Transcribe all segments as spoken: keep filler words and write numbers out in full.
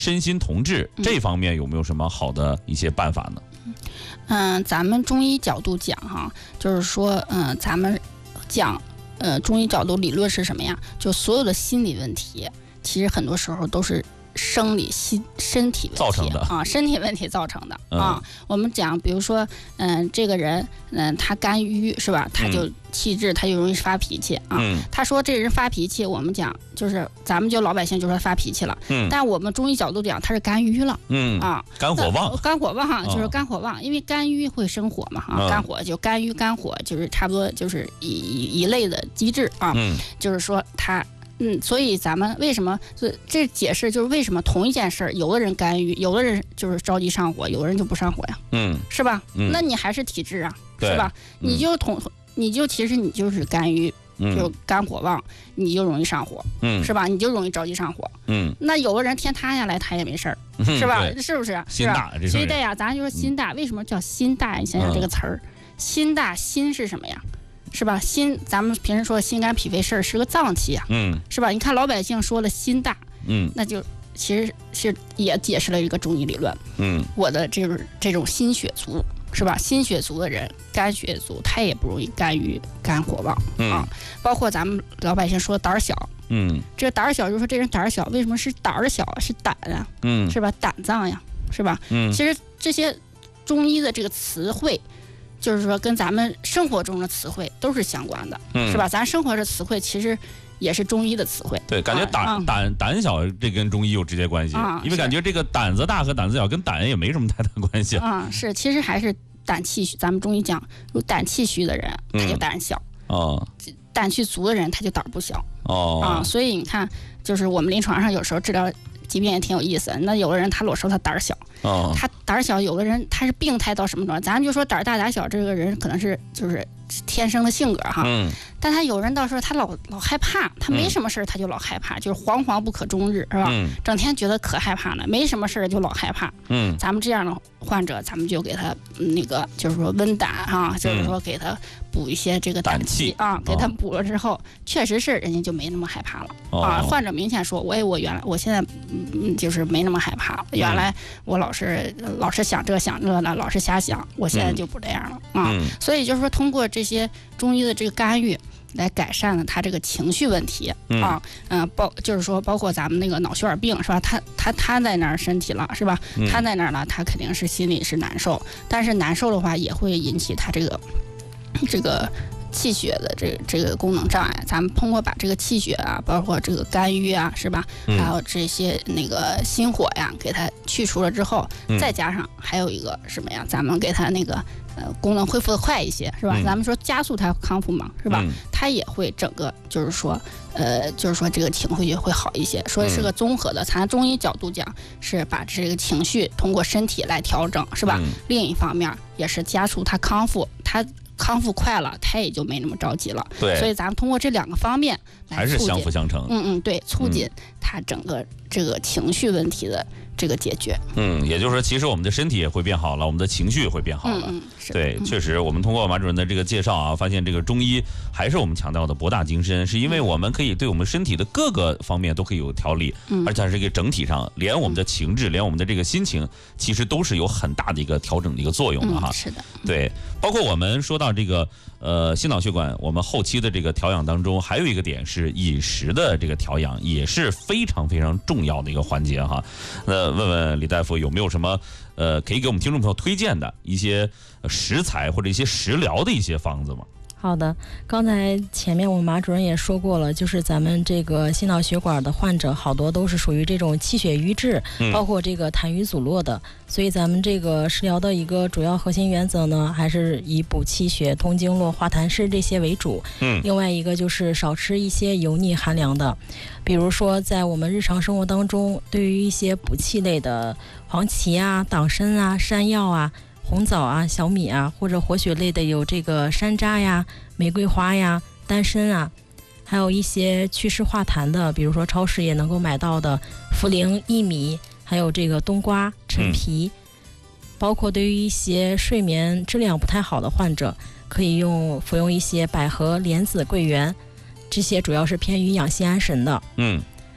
身心同治，这方面有没有什么好的一些办法呢？ 嗯，咱们中医角度讲哈，就是说，嗯，咱们讲，呃，中医角度理论是什么呀？就所有的心理问题，其实很多时候都是生理心身体问题造成的啊，身体问题造成的、 嗯、 啊。我们讲，比如说，嗯，这个人，嗯，他肝郁是吧？他就气滞，他就容易发脾气啊。 嗯、 他说这人发脾气，我们讲就是咱们就老百姓就说发脾气了， 嗯， 但我们中医角度讲，他是肝郁了， 嗯啊， 肝火旺， 肝火旺就是肝火旺，因为肝郁会生火嘛，啊， 嗯、 肝火就肝郁肝火就是差不多就是一一类的机制啊， 嗯， 就是说他。嗯，所以咱们为什么这这解释就是为什么同一件事儿，有的人肝郁，有的人就是着急上火，有的人就不上火呀， 嗯， 是吧？ 嗯， 那你还是体质啊， 是吧？ 嗯、 你就同你就其实你就是肝郁， 嗯、 就肝火旺，你就容易上火， 嗯， 是吧？你就容易着急上火， 嗯。 那有的人天塌下来他也没事儿， 嗯、 是吧？是不是？ 心大， 所以对呀，咱就说心大，嗯、为什么叫心大？你想想这个词儿，嗯、心大心是什么呀？是吧？心，咱们平时说心肝脾肺肾是个脏器啊， 嗯， 是吧？你看老百姓说了心大， 嗯， 那就其实是也解释了一个中医理论， 嗯， 我的这种这种心血足，是吧？心血足的人，肝血足，他也不容易肝郁、肝火旺、 嗯、 啊。包括咱们老百姓说胆小， 嗯， 这个胆儿小就是说这人胆儿小，为什么是胆儿小啊？是胆啊， 嗯， 是吧？胆脏呀，是吧？ 嗯， 其实这些中医的这个词汇。就是说，跟咱们生活中的词汇都是相关的， 嗯、 是吧？咱生活的词汇其实也是中医的词汇。 对，感觉胆、啊、胆胆小这跟中医有直接关系，啊、因为感觉这个胆子大和胆子小跟胆也没什么太大关系。 啊，是，其实还是胆气虚。咱们中医讲，有胆气虚的人，他就胆小； 哦、 嗯，胆气足的人，他就胆不小。 哦， 啊，所以你看，就是我们临床上有时候治疗疾病也挺有意思。那有的人他老说他胆小。 哦， 他胆小，有的人他是病态到什么程度？咱们就说胆大胆小，这个人可能是就是天生的性格哈。 嗯。 但他有人到时候他老老害怕，他没什么事他就老害怕，嗯、就是惶惶不可终日，是吧？ 嗯。 整天觉得可害怕了，没什么事就老害怕。 嗯。 咱们这样的患者，咱们就给他那个就是说温胆哈，就是说给他补一些这个胆气啊，给他补了之后，哦、确实是人家就没那么害怕了、哦、啊。患者明显说，我我原来我现在嗯就是没那么害怕了，原来我老。老是老是想这想这的，老是瞎想，我现在就不这样了、嗯、啊、嗯。所以就是说，通过这些中医的这个干预，来改善了他这个情绪问题、嗯、啊，嗯、呃，包就是说，包括咱们那个脑血管病是吧？他他瘫在那儿身体了是吧？瘫在那儿了，他肯定是心里是难受，但是难受的话也会引起他这个这个。气血的这个、这个功能障碍，咱们通过把这个气血啊，包括这个肝郁啊，是吧？ 嗯、 还有这些那个心火呀，给它去除了之后， 嗯、 再加上还有一个什么呀？咱们给它那个呃功能恢复的快一些，是吧？ 嗯、 咱们说加速它康复嘛，是吧？ 嗯、 它也会整个就是说呃，就是说这个情绪会好一些，所以是个综合的。咱中医角度讲，是把这个情绪通过身体来调整，是吧？ 嗯、 另一方面也是加速它康复，它。康复快了，他也就没那么着急了。 对， 所以咱们通过这两个方面来还是相辅相成。 嗯嗯，对，促进他整个这个情绪问题的这个解决。 嗯，也就是说，其实我们的身体也会变好了，我们的情绪也会变好了。 嗯嗯，是。 对， 嗯、 确实，我们通过马主任的这个介绍啊，发现这个中医还是我们强调的博大精深，是因为我们可以对我们身体的各个方面都可以有调理， 嗯、 而且是一个整体上，连我们的情志，连我们的这个心情，其实都是有很大的一个调整的一个作用的哈。 嗯、是的。 对，包括我们说到这个。呃，心脑血管，我们后期的这个调养当中，还有一个点是饮食的这个调养，也是非常非常重要的一个环节哈。那问问李大夫有没有什么呃可以给我们听众朋友推荐的一些食材或者一些食疗的一些方子吗？ 好的，刚才前面我们马主任也说过了，就是咱们这个心脑血管的患者好多都是属于这种气血瘀滞， 嗯、 包括这个痰瘀阻络的，所以咱们这个食疗的一个主要核心原则呢，还是以补气血、通经络、化痰湿这些为主。 嗯， 另外一个就是少吃一些油腻寒凉的，比如说在我们日常生活当中，对于一些补气类的黄芪啊、党参啊、山药啊。红枣啊、小米啊，或者活血类的有这个山楂呀、玫瑰花呀、丹参啊，还有一些祛湿化痰的，比如说超市也能够买到的茯苓、薏米，还有这个冬瓜、陈皮，嗯、包括对于一些睡眠质量不太好的患者，可以用服用一些百合、莲子、桂圆，这些主要是偏于养心安神的。 嗯。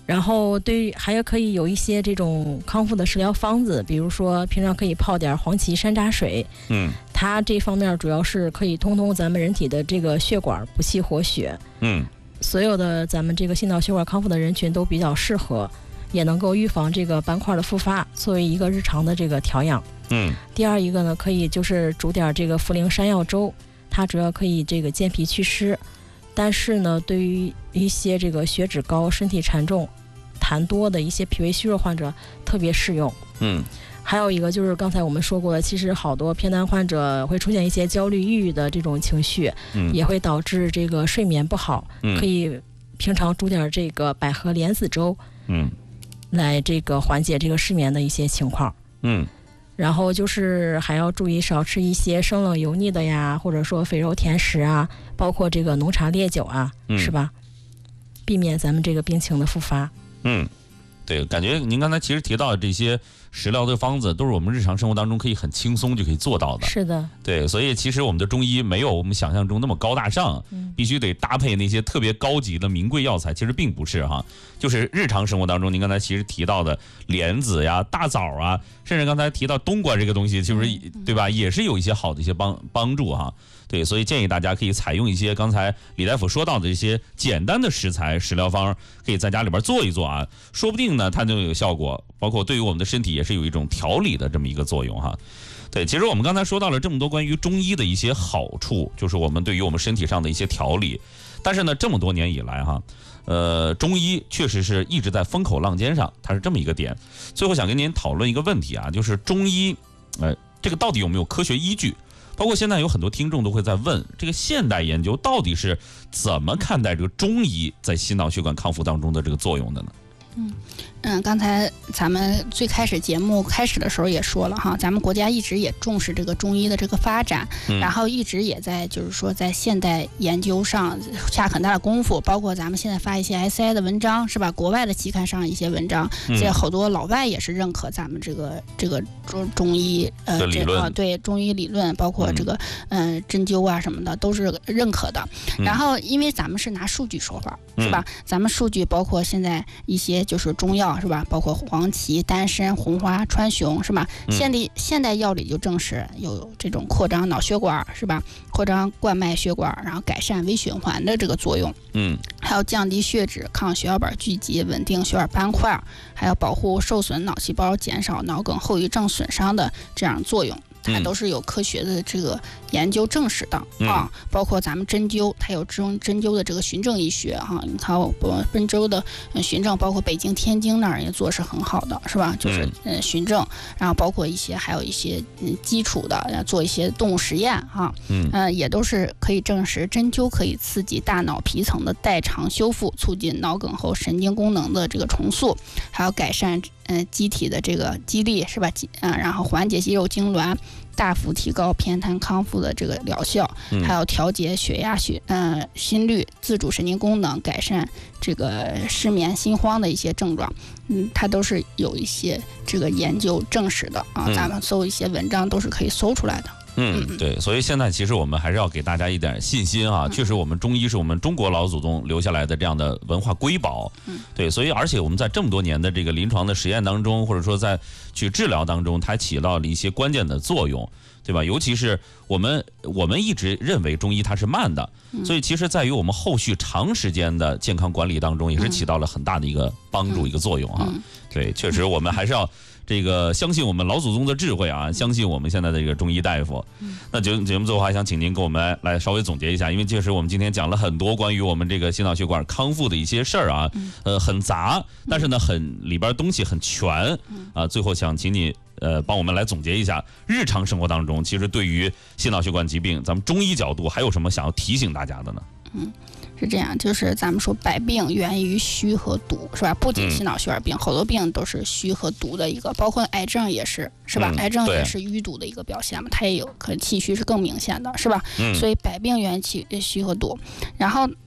然后对于还有可以有一些这种康复的食疗方子，比如说平常可以泡点黄芪山楂水， 嗯， 它这方面主要是可以通通咱们人体的这个血管，补气活血， 嗯， 所有的咱们这个心脑血管康复的人群都比较适合，也能够预防这个斑块的复发，作为一个日常的这个调养。 嗯， 第二一个呢，可以就是煮点这个茯苓山药粥，它主要可以这个健脾祛湿。但是呢，对于一些这个血脂高、身体沉重、痰多的一些脾胃虚弱患者特别适用。 嗯， 还有一个就是刚才我们说过的，其实好多偏瘫患者会出现一些焦虑、抑郁的这种情绪， 嗯， 也会导致这个睡眠不好。 嗯， 可以平常煮点这个百合莲子粥， 嗯， 来这个缓解这个失眠的一些情况。 嗯。 然后就是还要注意少吃一些生冷油腻的呀，或者说肥肉甜食啊，包括这个浓茶烈酒啊， 嗯、 是吧？避免咱们这个病情的复发。 嗯，对，感觉您刚才其实提到的这些食疗的方子，都是我们日常生活当中可以很轻松就可以做到的。 是的， 对，所以其实我们的中医没有我们想象中那么高大上， 嗯、 必须得搭配那些特别高级的名贵药材，其实并不是哈，就是日常生活当中，您刚才其实提到的莲子呀、大枣啊，甚至刚才提到冬瓜这个东西，其实对吧，也是有一些好的一些帮帮助哈。对，所以建议大家可以采用一些刚才李大夫说到的这些简单的食材食疗方，可以在家里边做一做啊，说不定呢它就有效果，包括对于我们的身体也是有一种调理的这么一个作用哈。对，其实我们刚才说到了这么多关于中医的一些好处，就是我们对于我们身体上的一些调理，但是呢这么多年以来哈，呃，中医确实是一直在风口浪尖上，它是这么一个点。最后想跟您讨论一个问题啊，就是中医，呃，这个到底有没有科学依据？包括现在有很多听众都会在问，这个现代研究到底是怎么看待这个中医在心脑血管康复当中的这个作用的呢？ 嗯嗯，刚才咱们最开始节目开始的时候也说了哈，咱们国家一直也重视这个中医的这个发展， 嗯、 然后一直也在就是说在现代研究上下很大的功夫，包括咱们现在发一些 S I 的文章是吧？国外的期刊上一些文章，现在好多老外也是认可咱们这个这个中中医呃这个、 啊、对中医理论，包括这个嗯、呃、针灸啊什么的都是认可的。 嗯、 然后因为咱们是拿数据说话是吧？ 嗯、 咱们数据包括现在一些就是中药。是吧？包括黄芪、丹参、红花、川芎，是吧？ 嗯、 现代现代药理就证实有这种扩张脑血管，是吧？扩张冠脉血管，然后改善微循环的这个作用。 嗯， 还有降低血脂、抗血小板聚集、稳定血管斑块，还有保护受损脑细胞、减少脑梗后遗症损伤的这样作用。它都是有科学的这个研究证实的、 嗯、 啊，包括咱们针灸，它有针针灸的这个循证医学哈、啊，你看针灸的循证，包括北京、天津那儿也做是很好的，是吧？就是嗯循证，然后包括一些还有一些嗯基础的，做一些动物实验哈、啊， 嗯、 呃，也都是可以证实针灸可以刺激大脑皮层的代偿修复，促进脑梗后神经功能的这个重塑，还有改善嗯、呃、机体的这个肌力是吧？啊，然后缓解肌肉痉挛。大幅提高偏瘫康复的这个疗效， 嗯、 还有调节血压、血呃心率、自主神经功能，改善这个失眠、心慌的一些症状。嗯，它都是有一些这个研究证实的啊。 嗯、 咱们搜一些文章都是可以搜出来的。 嗯，对，所以现在其实我们还是要给大家一点信心啊。确实，我们中医是我们中国老祖宗留下来的这样的文化瑰宝。 嗯， 对，所以而且我们在这么多年的这个临床的实验当中，或者说在去治疗当中，它起到了一些关键的作用，对吧？尤其是我们我们一直认为中医它是慢的，所以其实在于我们后续长时间的健康管理当中，也是起到了很大的一个帮助、一个作用啊。对，确实我们还是要。这个相信我们老祖宗的智慧啊，相信我们现在的这个中医大夫。那节节目最后还想请您给我们来稍微总结一下，因为确实我们今天讲了很多关于我们这个心脑血管康复的一些事儿啊，呃，很杂，但是呢，很里边东西很全啊。最后想请你呃帮我们来总结一下，日常生活当中其实对于心脑血管疾病，咱们中医角度还有什么想要提醒大家的呢？ 嗯。是这样，就是咱们说百病源于虚和堵，是吧？不仅心脑血管病，好多病都是虚和堵的一个，包括癌症也是，是吧？ 嗯、 癌症也是淤堵的一个表现嘛，它也有可气虚是更明显的，是吧？ 嗯、 所以百病源于虚和堵。然后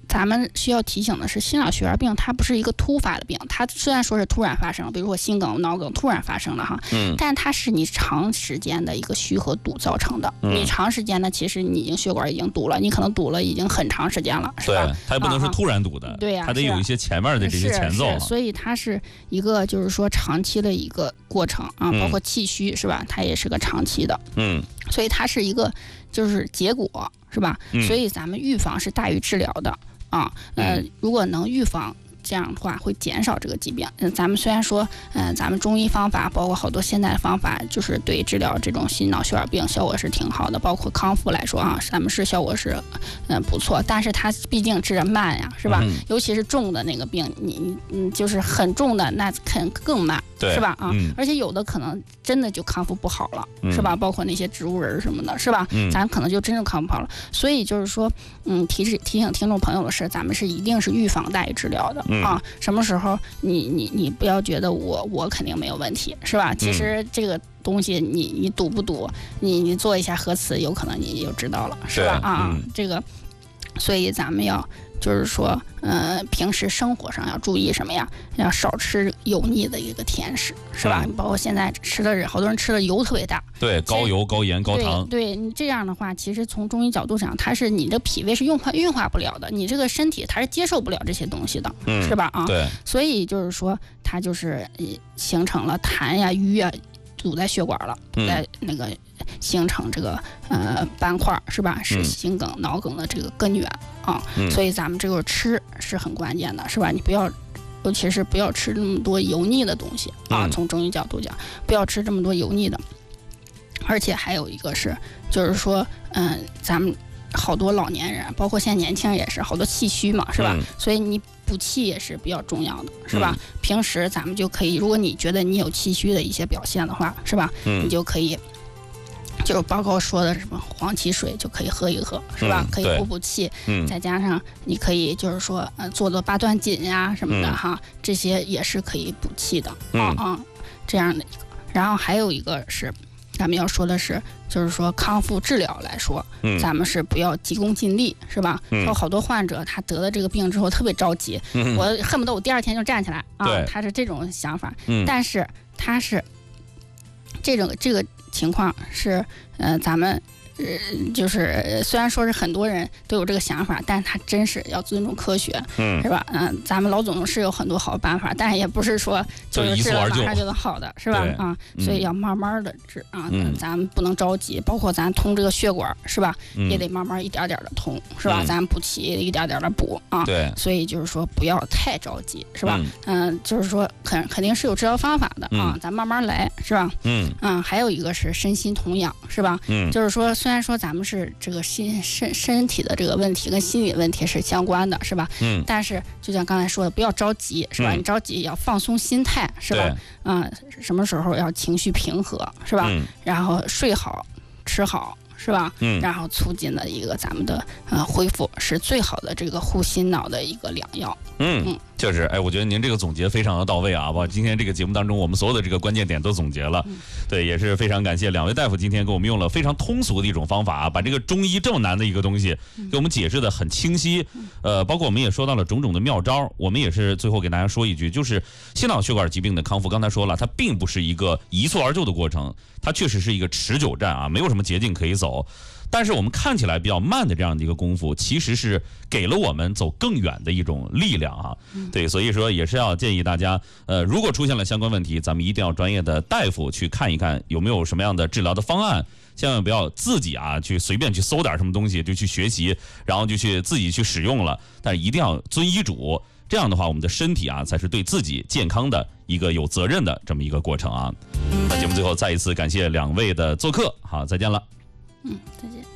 咱们需要提醒的是，心脑血管病它不是一个突发的病，它虽然说是突然发生，比如说心梗、脑梗突然发生了哈，嗯，但它是你长时间的一个虚和堵造成的。嗯、你长时间呢，其实你已经血管已经堵了，你可能堵了已经很长时间了，是吧？ 对，它也不能是突然堵的， 啊、对呀、啊， 它得有一些前面的这些前奏、啊。 所以它是一个就是说长期的一个过程啊，包括气虚是吧？它也是个长期的，嗯，所以它是一个就是结果是吧？嗯、所以咱们预防是大于治疗的。啊，呃，如果能预防，这样的话会减少这个疾病。嗯，咱们虽然说，嗯、呃，咱们中医方法，包括好多现代的方法，就是对治疗这种心脑血管病效果是挺好的，包括康复来说啊，咱们是效果是，嗯、呃，不错。但是它毕竟治得慢呀，是吧？嗯、尤其是重的那个病，你你嗯，就是很重的，那肯更慢，是吧？啊、嗯，而且有的可能真的就康复不好了，嗯、是吧？包括那些植物人什么的，是吧？嗯，咱可能就真正康复不好了。所以就是说，嗯，提示提醒听众朋友的是，咱们是一定是预防大于治疗的。嗯、啊，什么时候你你你不要觉得我我肯定没有问题，是吧？其实这个东西你你赌不赌，你你做一下核磁，有可能你就知道了，是吧？啊，嗯、这个，所以咱们要就是说，呃，平时生活上要注意什么呀？要少吃油腻的一个甜食，是吧？嗯、包括现在吃的人，好多人吃的油特别大， 对，高油、高盐、高糖。 对，对你这样的话，其实从中医角度上，它是你的脾胃是运化运化不了的，你这个身体它是接受不了这些东西的，嗯、是吧？啊， 对。 所以就是说，它就是形成了痰呀、瘀呀。堵在血管了，堵在那个形成这个呃斑块，是吧？是心梗、脑梗的这个根源啊。嗯、所以咱们这个吃是很关键的，是吧？你不要，尤其是不要吃那么多油腻的东西啊。嗯、从中医角度讲，不要吃这么多油腻的。而且还有一个是，就是说，嗯、呃，咱们好多老年人，包括现在年轻人也是，好多气虚嘛，是吧？嗯、所以你。补气也是比较重要的，是吧？嗯、平时咱们就可以，如果你觉得你有气虚的一些表现的话，是吧？嗯、你就可以，就是包括说的什么黄芪水就可以喝一喝，是吧？嗯、可以补补气。嗯、再加上你可以就是说，呃，做的八段锦呀什么的、嗯、哈，这些也是可以补气的、嗯、啊啊，这样的一个。然后还有一个是。咱们要说的是，就是说康复治疗来说，嗯、咱们是不要急功近利，是吧？有、嗯、好多患者他得了这个病之后特别着急，嗯、我恨不得我第二天就站起来啊，他是这种想法。嗯、但是他是这种这个情况是，呃，咱们。呃，就是虽然说是很多人都有这个想法，但是他真是要尊重科学，嗯，是吧？嗯、呃，咱们老总是有很多好办法，但是也不是说就是治了马上就能好的，是吧？啊，所以要慢慢的治啊，嗯、咱们不能着急。包括咱通这个血管，是吧？嗯、也得慢慢一点点的通，是吧？嗯、咱补气一点点的补啊。对，所以就是说不要太着急，是吧？嗯、呃，就是说肯肯定是有治疗方法的啊，嗯、咱慢慢来，是吧？嗯嗯，还有一个是身心同养，是吧？嗯，就是说。虽然说咱们是这个心身身体的这个问题跟心理问题是相关的，是吧？嗯。但是就像刚才说的，不要着急，是吧？嗯、你着急要放松心态，是吧？嗯、呃，什么时候要情绪平和，是吧？嗯、然后睡好，吃好，是吧？嗯。然后促进的一个咱们的呃恢复，是最好的这个护心脑的一个良药。嗯嗯。 确实，哎，我觉得您这个总结非常的到位啊！哇，今天这个节目当中，我们所有的这个关键点都总结了，嗯、对，也是非常感谢两位大夫今天给我们用了非常通俗的一种方法啊，把这个中医这么难的一个东西给我们解释的很清晰。呃，包括我们也说到了种种的妙招，我们也是最后给大家说一句，就是心脑血管疾病的康复，刚才说了，它并不是一个一蹴而就的过程，它确实是一个持久战啊，没有什么捷径可以走。但是我们看起来比较慢的这样的一个功夫，其实是给了我们走更远的一种力量啊。对，所以说也是要建议大家，呃，如果出现了相关问题，咱们一定要专业的大夫去看一看有没有什么样的治疗的方案，千万不要自己啊去随便去搜点什么东西就去学习，然后就去自己去使用了。但是一定要遵医嘱，这样的话我们的身体啊才是对自己健康的一个有责任的这么一个过程啊。那节目最后再一次感谢两位的做客，好，再见了。 嗯，再见。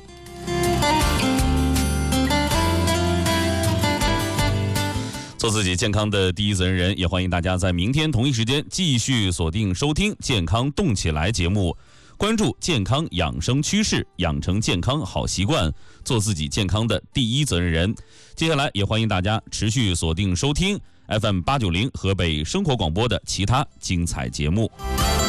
做自己健康的第一责任人，也欢迎大家在明天同一时间继续锁定收听《健康动起来》节目，关注健康养生趋势，养成健康好习惯，做自己健康的第一责任人。接下来也欢迎大家持续锁定收听 F M 八九零河北生活广播的其他精彩节目。